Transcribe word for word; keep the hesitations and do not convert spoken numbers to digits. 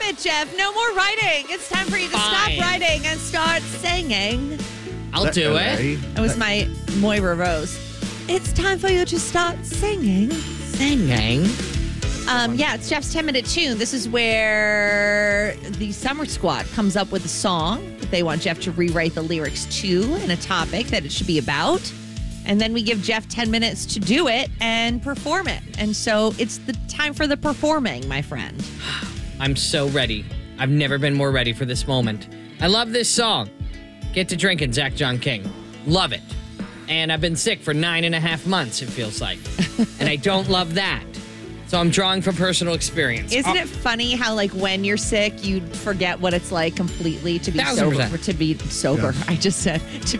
it, Jeff. No more writing. It's time for you to Fine. stop writing and start singing. I'll do it. That was my Moira Rose. It's time for you to start singing. Singing. Um, yeah, it's Jeff's ten-minute tune. This is where the Summer Squad comes up with a song that they want Jeff to rewrite the lyrics to and a topic that it should be about. And then we give Jeff ten minutes to do it and perform it. And so it's the time for the performing, my friend. I'm so ready. I've never been more ready for this moment. I love this song. Get to Drinking, Zach John King. Love it. And I've been sick for nine and a half months, it feels like. And I don't love that. So I'm drawing from personal experience. Isn't Oh, it funny how, like, when you're sick, you forget what it's like completely to be Thousand sober? percent. To be sober, Yeah. I just said to